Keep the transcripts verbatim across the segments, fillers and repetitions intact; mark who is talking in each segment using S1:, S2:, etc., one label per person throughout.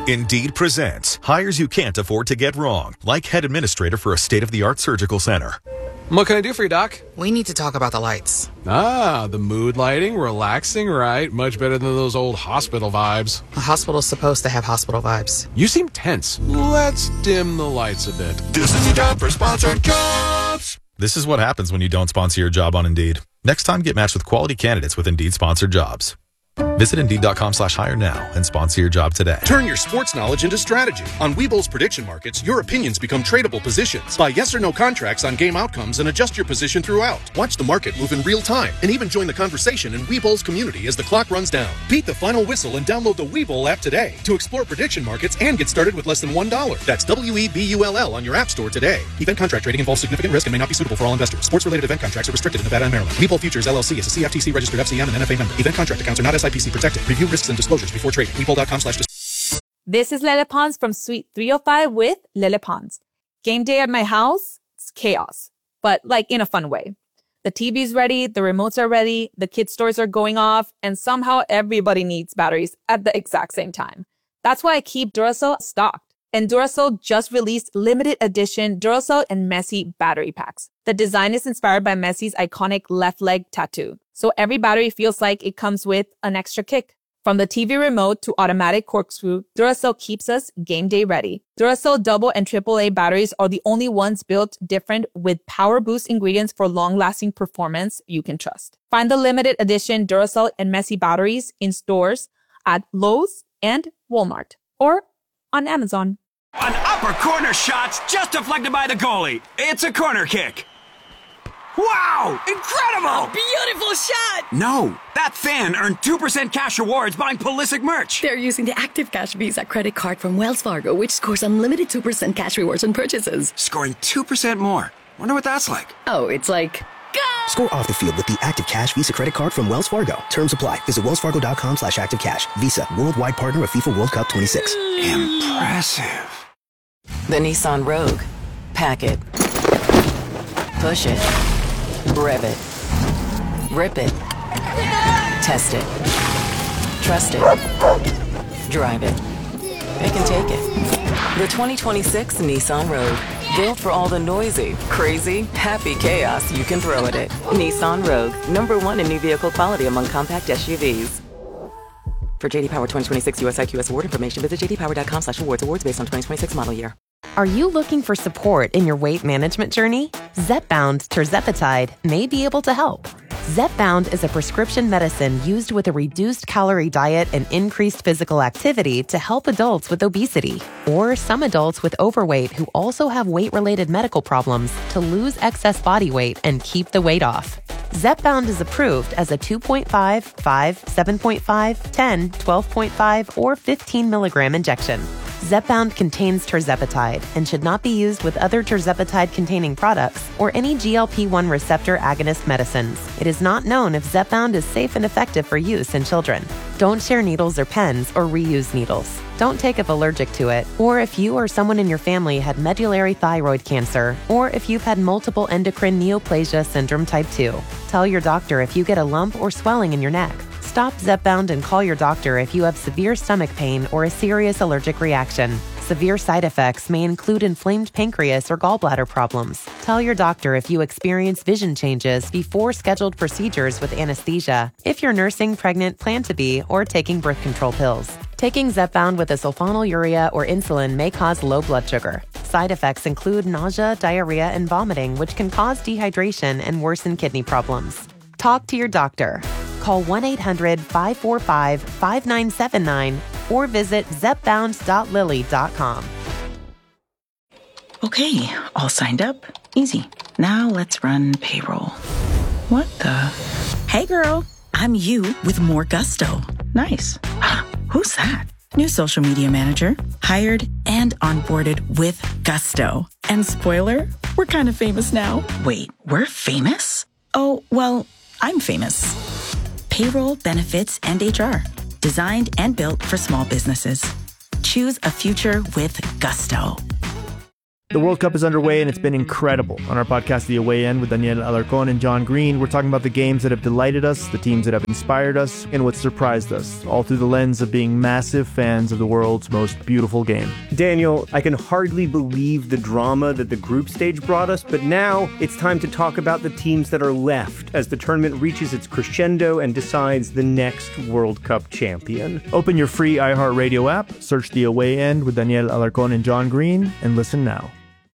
S1: Indeed presents hires you can't afford to get wrong, like head administrator for a state-of-the-art surgical center.
S2: What can I do for you, Doc?
S3: We need to talk about the lights.
S2: Ah, the mood lighting, relaxing, right? Much better than those old hospital vibes.
S3: A hospital's supposed to have hospital vibes.
S2: You seem tense. Let's dim the lights a bit.
S1: This is your job for sponsored jobs. This is what happens when you don't sponsor your job on Indeed. Next time, get matched with quality candidates with Indeed sponsored jobs. Visit Indeed.com slash hire now and sponsor your job today.
S4: Turn your sports knowledge into strategy. On Webull's prediction markets, your opinions become tradable positions. Buy yes or no contracts on game outcomes and adjust your position throughout. Watch the market move in real time and even join the conversation in Webull's community as the clock runs down. Beat the final whistle and download the Webull app today to explore prediction markets and get started with less than one dollar. That's W E B U L L on your app store today. Event contract trading involves significant risk and may not be suitable for all investors. Sports-related event contracts are restricted in Nevada and Maryland. Webull Futures, L L C is a C F T C registered F C M and N F A member. Event contract accounts are not S I P C protected. Review risks and disclosures before trading. Webull.com slash
S5: This is Lele Pons from Suite three oh five with Lele Pons. Game day at my house, it's chaos, but like in a fun way. The T V's ready, the remotes are ready, the kids' toys are going off, and somehow everybody needs batteries at the exact same time. That's why I keep Duracell stocked. And Duracell just released limited edition Duracell and Messi battery packs. The design is inspired by Messi's iconic left leg tattoo, so every battery feels like it comes with an extra kick. From the T V remote to automatic corkscrew, Duracell keeps us game day ready. Duracell double and triple A batteries are the only ones built different with power boost ingredients for long-lasting performance you can trust. Find the limited edition Duracell and Messi batteries in stores at Lowe's and Walmart or on Amazon.
S6: An upper corner shot's just deflected by the goalie. It's a corner kick. Wow! Incredible!
S7: A beautiful shot!
S6: No, that fan earned two percent cash rewards buying Pulisic merch.
S7: They're using the Active Cash Visa credit card from Wells Fargo, which scores unlimited two percent cash rewards on purchases.
S6: Scoring two percent more. Wonder what that's like.
S7: Oh, it's like... Go!
S8: Score off the field with the Active Cash Visa credit card from Wells Fargo. Terms apply. Visit wellsfargo.com slash active cash. Visa, worldwide partner of FIFA World Cup twenty-six.
S6: Impressive.
S9: The Nissan Rogue. Pack it. Push it. Rev it. Rip it. Test it. Trust it. Drive it. Pick and take it. The twenty twenty-six Nissan Rogue. Built for all the noisy, crazy, happy chaos you can throw at it. Nissan Rogue. Number one in new vehicle quality among compact S U Vs. For J D Power twenty twenty-six U S I Q S award information, visit jdpower.com slash awards. Awards based on twenty twenty-six model year.
S10: Are you looking for support in your weight management journey? Zepbound tirzepatide may be able to help. Zepbound is a prescription medicine used with a reduced calorie diet and increased physical activity to help adults with obesity or some adults with overweight who also have weight-related medical problems to lose excess body weight and keep the weight off. Zepbound is approved as a two point five, five, seven point five, ten, twelve point five, or fifteen milligram injection. Zepbound contains tirzepatide and should not be used with other tirzepatide-containing products or any G L P one receptor agonist medicines. It is not known if Zepbound is safe and effective for use in children. Don't share needles or pens or reuse needles. Don't take if allergic to it, or if you or someone in your family had medullary thyroid cancer, or if you've had multiple endocrine neoplasia syndrome type two. Tell your doctor if you get a lump or swelling in your neck. Stop Zepbound and call your doctor if you have severe stomach pain or a serious allergic reaction. Severe side effects may include inflamed pancreas or gallbladder problems. Tell your doctor if you experience vision changes before scheduled procedures with anesthesia, if you're nursing, pregnant, plan to be, or taking birth control pills. Taking Zepbound with a sulfonylurea or insulin may cause low blood sugar. Side effects include nausea, diarrhea, and vomiting, which can cause dehydration and worsen kidney problems. Talk to your doctor. Call one eight hundred, five four five, five nine seven nine or visit zepbound dot lilly dot com.
S11: Okay, all signed up. Easy. Now let's run payroll. What the? Hey girl, I'm you with more gusto. Nice. Who's that? New social media manager. Hired and onboarded with gusto. And spoiler, we're kind of famous now. Wait, we're famous? Oh, well, I'm famous. Payroll, benefits, and H R. Designed and built for small businesses. Choose a future with gusto.
S12: The World Cup is underway, and it's been incredible. On our podcast, The Away End, with Daniel Alarcón and John Green, we're talking about the games that have delighted us, the teams that have inspired us, and what surprised us, all through the lens of being massive fans of the world's most beautiful game.
S13: Daniel, I can hardly believe the drama that the group stage brought us, but now it's time to talk about the teams that are left as the tournament reaches its crescendo and decides the next World Cup champion.
S12: Open your free iHeartRadio app, search The Away End with Daniel Alarcón and John Green, and listen now.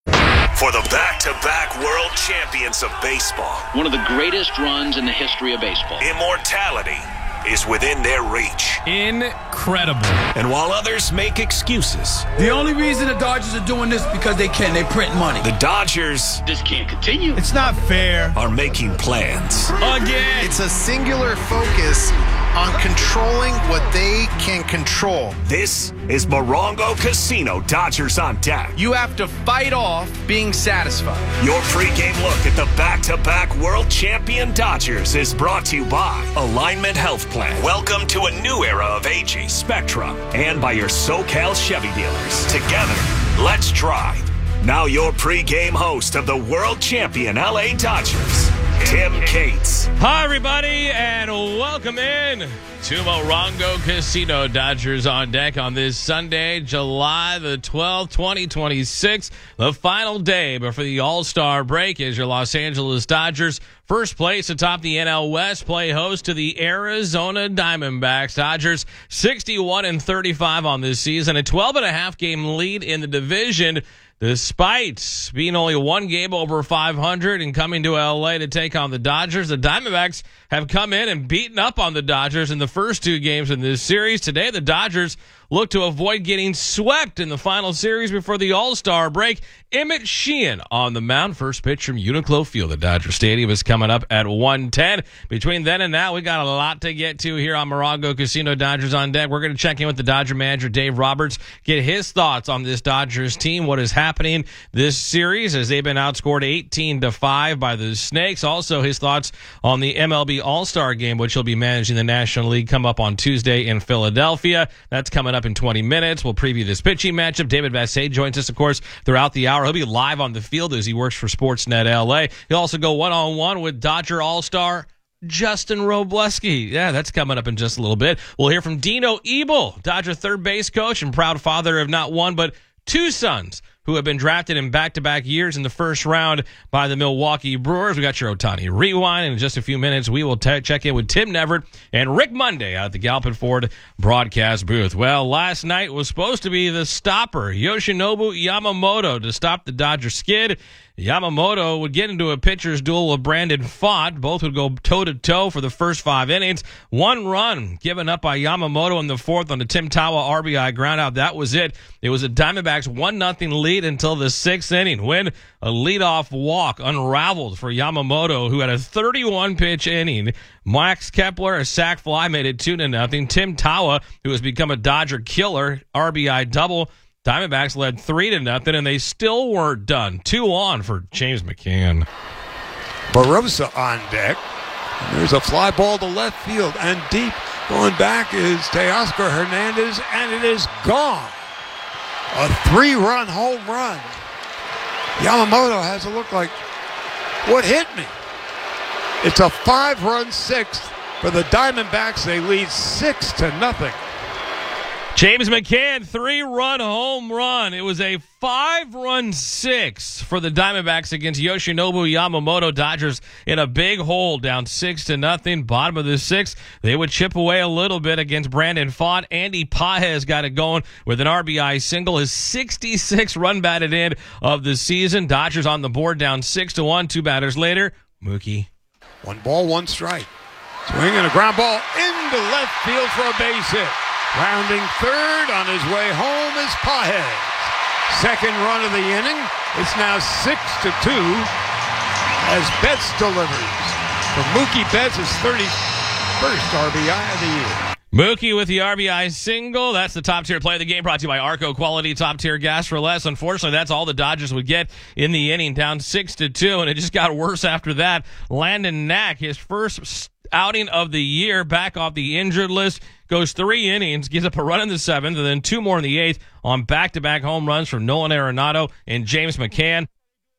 S14: For the back-to-back world champions of baseball.
S15: One of the greatest runs in the history of baseball.
S14: Immortality is within their reach.
S16: Incredible.
S14: And while others make excuses,
S17: the only reason the Dodgers are doing this is because they can. They print money.
S14: The Dodgers...
S15: This can't continue.
S16: It's not fair.
S14: ...are making plans.
S16: Again.
S18: It's a singular focus on controlling what they can control.
S14: This is Morongo Casino Dodgers on Deck.
S17: You have to fight off being satisfied.
S14: Your pregame look at the back-to-back world champion Dodgers is brought to you by Alignment Health Plan. Welcome to a new era of aging, Spectrum, and by your SoCal Chevy dealers. Together, let's drive. Now your pregame host of the world champion L A Dodgers, Tim Cates.
S19: Hi, everybody, and welcome in to Morongo Casino Dodgers on Deck on this Sunday, July the twelfth, twenty twenty-six. The final day before the All-Star break as your Los Angeles Dodgers, first place atop the N L West, play host to the Arizona Diamondbacks. Dodgers sixty-one and thirty-five on this season, a twelve and a half game lead in the division, despite being only one game over five hundred and coming to L A to take on the Dodgers. The Diamondbacks have come in and beaten up on the Dodgers in the first two games in this series. Today, the Dodgers look to avoid getting swept in the final series before the All-Star break. Emmett Sheehan on the mound. First pitch from Uniqlo Field. The Dodger Stadium is coming up at one ten. Between then and now, we got a lot to get to here on Morongo Casino Dodgers on Deck. We're going to check in with the Dodger manager, Dave Roberts, get his thoughts on this Dodgers team, what is happening this series as they've been outscored eighteen to five by the Snakes. Also, his thoughts on the M L B All-Star game, which he'll be managing the National League, come up on Tuesday in Philadelphia. That's coming up in twenty minutes. We'll preview this pitching matchup. David Vassegh joins us, of course, throughout the hour. He'll be live on the field as he works for Sportsnet L A. He'll also go one-on-one with Dodger All-Star Justin Robleski. Yeah, that's coming up in just a little bit. We'll hear from Dino Ebel, Dodger third base coach and proud father of not one but two sons who have been drafted in back-to-back years in the first round by the Milwaukee Brewers. We got your Ohtani Rewind. In just a few minutes, we will t- check in with Tim Neverett and Rick Monday out at the Galpin Ford broadcast booth. Well, last night was supposed to be the stopper, Yoshinobu Yamamoto, to stop the Dodger skid. Yamamoto would get into a pitcher's duel with Brandon Pfaadt. Both would go toe-to-toe for the first five innings. One run given up by Yamamoto in the fourth on the Tim Tawa R B I groundout. That was it. It was a Diamondbacks one nothing lead until the sixth inning, when a leadoff walk unraveled for Yamamoto, who had a thirty-one pitch inning. Max Kepler, a sac fly, made it two to nothing. Tim Tawa, who has become a Dodger killer, R B I double. Diamondbacks led three to nothing, and they still weren't done. Two on for James McCann.
S20: Barossa on deck. There's a fly ball to left field and deep. Going back is Teoscar Hernandez, and it is gone. A three-run home run. Yamamoto has a look like, what hit me? It's a five-run sixth for the Diamondbacks. They lead six to nothing.
S19: James McCann, three-run home run. It was a five-run six for the Diamondbacks against Yoshinobu Yamamoto. Dodgers in a big hole, down six to nothing. Bottom of the sixth, they would chip away a little bit against Brandon Pfaadt. Andy Pages got it going with an R B I single, his sixty-sixth run batted in of the season. Dodgers on the board, down six to one. Two batters later, Mookie.
S20: One ball, one strike. Swing and a ground ball into left field for a base hit. Rounding third on his way home is Pages. Second run of the inning. It's now six to two as Betts delivers. For Mookie Betts, his thirty-first R B I of the year.
S19: Mookie with the R B I single. That's the top-tier play of the game, brought to you by Arco Quality Top-Tier Gas for Less. Unfortunately, that's all the Dodgers would get in the inning, down six to two, and it just got worse after that. Landon Knack, his first outing of the year, back off the injured list. Goes three innings, gives up a run in the seventh, and then two more in the eighth on back-to-back home runs from Nolan Arenado and James McCann.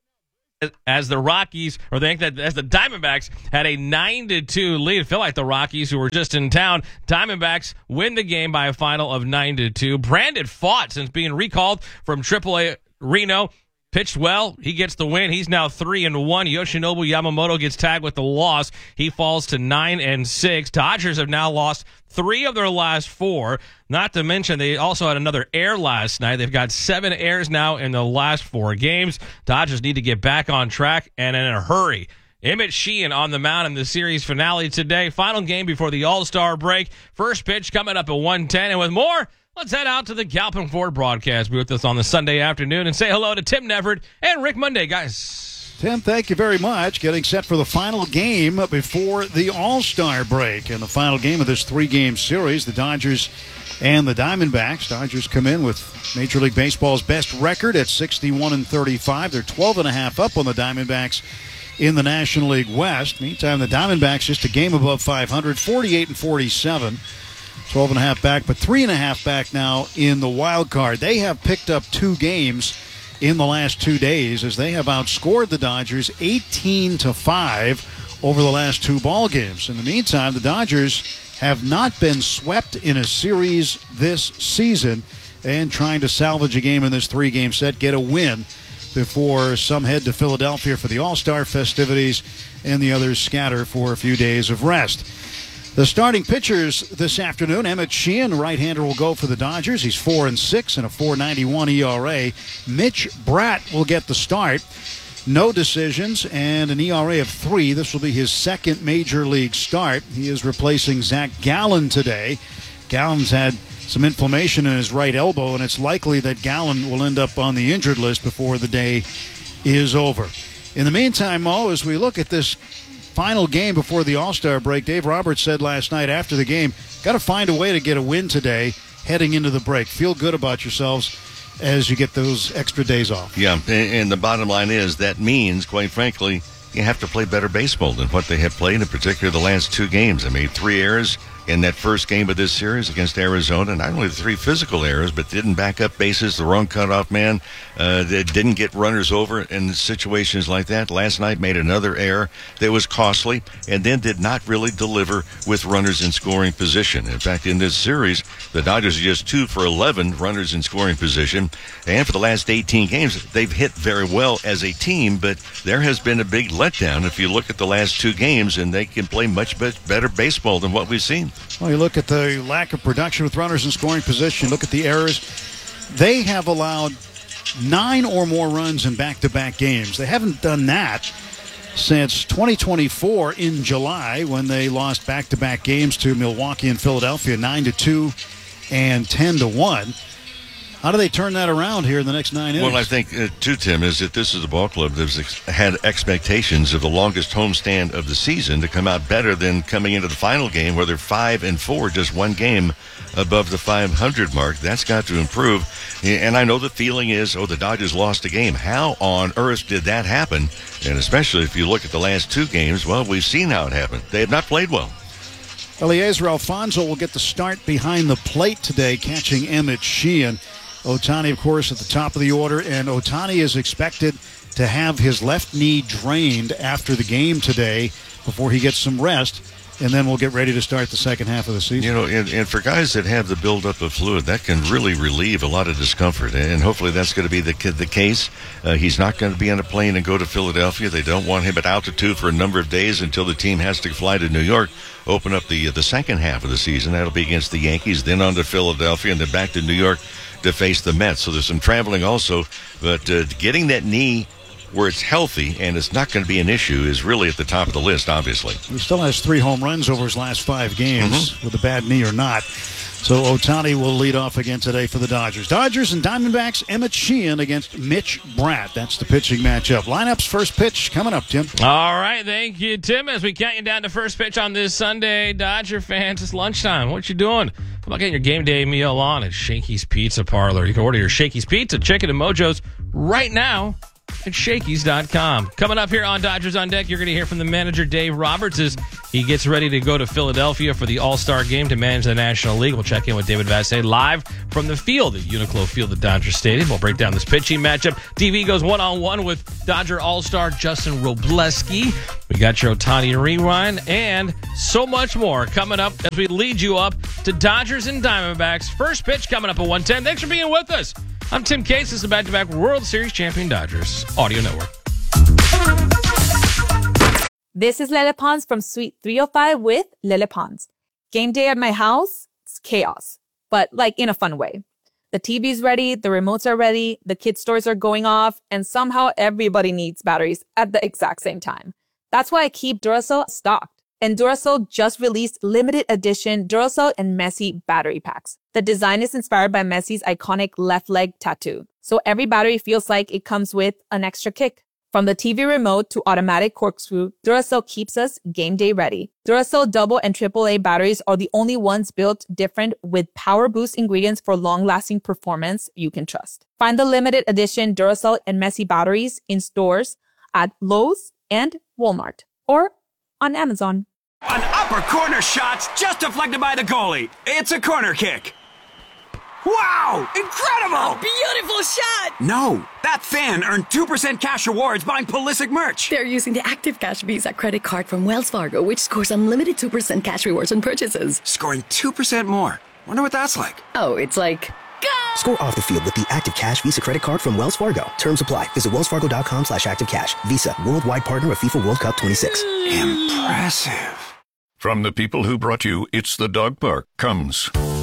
S19: As the Rockies, or they think that as the Diamondbacks had a nine to two lead, it felt like the Rockies, who were just in town, Diamondbacks win the game by a final of nine to two. Brandon Pfaadt, since being recalled from triple A Reno, pitched well. He gets the win. He's now three and one. Yoshinobu Yamamoto gets tagged with the loss. He falls to nine and six. Dodgers have now lost three of their last four. Not to mention, they also had another error last night. They've got seven errors now in the last four games. Dodgers need to get back on track and in a hurry. Emmett Sheehan on the mound in the series finale today. Final game before the All-Star break. First pitch coming up at one ten. And with more, let's head out to the Galpin Ford broadcast booth with us on the Sunday afternoon and say hello to Tim Neverett and Rick Monday, guys.
S21: Tim, thank you very much. Getting set for the final game before the All-Star break. And the final game of this three-game series, the Dodgers and the Diamondbacks. Dodgers come in with Major League Baseball's best record at sixty-one and thirty-five. They're twelve and a half up on the Diamondbacks in the National League West. Meantime, the Diamondbacks just a game above five hundred, forty-eight and forty-seven. twelve and a half back, but three and a half back now in the wild card. They have picked up two games in the last two days as they have outscored the Dodgers eighteen to five over the last two ball games. In the meantime, the Dodgers have not been swept in a series this season and trying to salvage a game in this three-game set, get a win before some head to Philadelphia for the All-Star festivities and the others scatter for a few days of rest. The starting pitchers this afternoon, Emmett Sheehan, right-hander, will go for the Dodgers. He's four and six and a four ninety-one E R A. Mitch Bratt will get the start. No decisions and an E R A of three. This will be his second major league start. He is replacing Zach Gallen today. Gallen's had some inflammation in his right elbow, and it's likely that Gallen will end up on the injured list before the day is over. In the meantime, Mo, as we look at this final game before the All-Star break, Dave Roberts said last night after the game, got to find a way to get a win today heading into the break. Feel good about yourselves as you get those extra days off.
S22: Yeah, and the bottom line is that means, quite frankly, you have to play better baseball than what they have played, in particular the last two games. I mean, three errors in that first game of this series against Arizona. Not only the three physical errors, but didn't back up bases, the wrong cutoff man, uh, didn't get runners over in situations like that. Last night made another error that was costly, and then did not really deliver with runners in scoring position. In fact, in this series, the Dodgers are just two for eleven runners in scoring position, and for the last eighteen games, they've hit very well as a team, but there has been a big letdown if you look at the last two games, and they can play much better baseball than what we've seen.
S21: Well, you look at the lack of production with runners in scoring position, look at the errors. They have allowed nine or more runs in back-to-back games. They haven't done that since twenty twenty-four in July, when they lost back-to-back games to Milwaukee and Philadelphia, nine to two and ten to one. How do they turn that around here in the next nine innings?
S22: Well, I think, uh, too, Tim, is that this is a ball club that's ex- had expectations of the longest homestand of the season to come out better than coming into the final game, where they're five and four, just one game above the five hundred mark. That's got to improve. And I know the feeling is, oh, the Dodgers lost a game. How on earth did that happen? And especially if you look at the last two games, well, we've seen how it happened. They have not played well.
S21: Eliezer Alfonso will get the start behind the plate today, catching Emmett Sheehan. Ohtani, of course, at the top of the order, and Ohtani is expected to have his left knee drained after the game today before he gets some rest, and then we'll get ready to start the second half of the season.
S22: You know, and, and for guys that have the buildup of fluid, that can really relieve a lot of discomfort, and hopefully that's going to be the the case. Uh, he's not going to be on a plane and go to Philadelphia. They don't want him at altitude for a number of days until the team has to fly to New York, open up the the second half of the season. That'll be against the Yankees, then on to Philadelphia, and then back to New York to face the Mets. So there's some traveling also, but uh, getting that knee where it's healthy and it's not going to be an issue is really at the top of the list, obviously.
S21: He still has three home runs over his last five games, mm-hmm. with a bad knee or not. So Ohtani will lead off again today for the Dodgers. Dodgers and Diamondbacks, Emmett Sheehan against Mitch Bratt. That's the pitching matchup. Lineups, first pitch coming up, Tim.
S19: All right, thank you, Tim. As we count you down to first pitch on this Sunday, Dodger fans, it's lunchtime. What you doing? How about getting your game day meal on at Shakey's Pizza Parlor? You can order your Shakey's Pizza, Chicken, and Mojo's right now at Shakey's dot com. Coming up here on Dodgers on Deck, you're going to hear from the manager, Dave Roberts, as he gets ready to go to Philadelphia for the All-Star game to manage the National League. We'll check in with David Vassegh live from the field at Uniqlo Field at Dodger Stadium. We'll break down this pitching matchup. D V goes one-on-one with Dodger All-Star Justin Robleski. We got your Ohtani rewind and so much more coming up as we lead you up to Dodgers and Diamondbacks. First pitch coming up at one ten. Thanks for being with us. I'm Tim Case. This is the back-to-back World Series champion Dodgers Audio Network.
S5: This is Lele Pons from Suite three oh five with Lele Pons. Game day at my house, it's chaos, but like in a fun way. The T V's ready, the remotes are ready, the kids' toys are going off, and somehow everybody needs batteries at the exact same time. That's why I keep Duracell stocked. And Duracell just released limited edition Duracell and Messi battery packs. The design is inspired by Messi's iconic left leg tattoo. So every battery feels like it comes with an extra kick. From the T V remote to automatic corkscrew, Duracell keeps us game day ready. Duracell double and triple A batteries are the only ones built different with power boost ingredients for long-lasting performance you can trust. Find the limited edition Duracell and Messi batteries in stores at Lowe's and Walmart or on Amazon.
S6: An upper corner shot just deflected by the goalie. It's a corner kick. Wow! Incredible!
S7: A beautiful shot!
S6: No, that fan earned two percent cash rewards buying Pulisic merch.
S7: They're using the Active Cash Visa credit card from Wells Fargo, which scores unlimited two percent cash rewards on purchases.
S6: Scoring two percent more. Wonder what that's like.
S7: Oh, it's like...
S8: Score off the field with the Active Cash Visa credit card from Wells Fargo. Terms apply. Visit wellsfargo.com slash activecash. Visa, worldwide partner of FIFA World Cup twenty-six.
S6: Impressive.
S2: From the people who brought you It's the Dog Park comes...